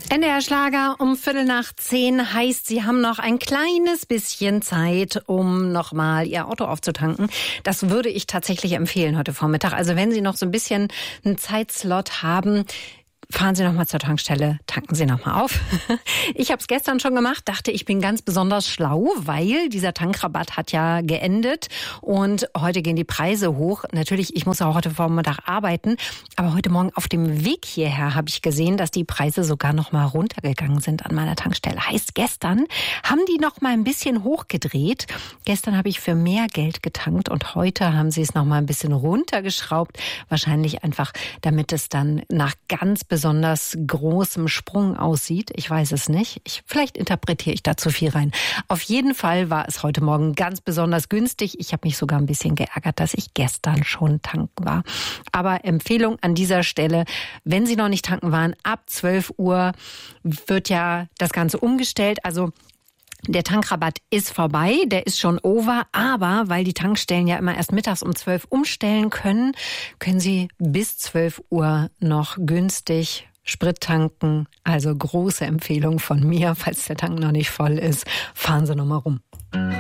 NDR Schlager um 9:15 heißt, Sie haben noch ein kleines bisschen Zeit, um nochmal Ihr Auto aufzutanken. Das würde ich tatsächlich empfehlen heute Vormittag. Also wenn Sie noch so ein bisschen einen Zeitslot haben, fahren Sie noch mal zur Tankstelle, tanken Sie noch mal auf. Ich habe es gestern schon gemacht, dachte, ich bin ganz besonders schlau, weil dieser Tankrabatt hat ja geendet und heute gehen die Preise hoch. Natürlich, ich muss auch heute Vormittag arbeiten, aber heute Morgen auf dem Weg hierher habe ich gesehen, dass die Preise sogar noch mal runtergegangen sind an meiner Tankstelle. Heißt, gestern haben die noch mal ein bisschen hochgedreht. Gestern habe ich für mehr Geld getankt und heute haben sie es noch mal ein bisschen runtergeschraubt. Wahrscheinlich einfach, damit es dann nach ganz besonders großem Sprung aussieht. Ich weiß es nicht. Vielleicht interpretiere ich da zu viel rein. Auf jeden Fall war es heute Morgen ganz besonders günstig. Ich habe mich sogar ein bisschen geärgert, dass ich gestern schon tanken war. Aber Empfehlung an dieser Stelle, wenn Sie noch nicht tanken waren, ab 12 Uhr wird ja das Ganze umgestellt. Also der Tankrabatt ist vorbei, der ist schon over, aber weil die Tankstellen ja immer erst mittags um 12 umstellen können, können Sie bis 12 Uhr noch günstig Sprit tanken. Also große Empfehlung von mir, falls der Tank noch nicht voll ist, fahren Sie noch mal rum.